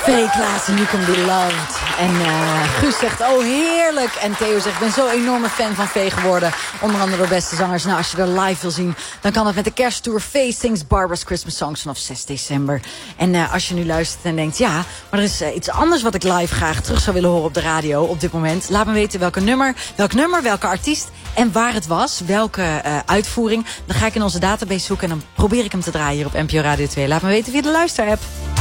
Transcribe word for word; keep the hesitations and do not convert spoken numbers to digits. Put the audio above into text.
Vee Klaas en You Can Be Loved. En uh, Guus zegt, oh heerlijk. En Theo zegt, ik ben zo'n enorme fan van Vee geworden. Onder andere door beste zangers. Nou, als je er live wil zien, dan kan het met de kersttour. Vee Sings Barbara's Christmas Songs vanaf zes december. En uh, als je nu luistert en denkt, ja, maar er is uh, iets anders wat ik live graag terug zou willen horen op de radio op dit moment. Laat me weten welke nummer, welk nummer, welke artiest en waar het was. Welke uh, uitvoering. Dan ga ik in onze database zoeken en dan probeer ik hem te draaien hier op N P O Radio twee. Laat me weten via de luisterapp.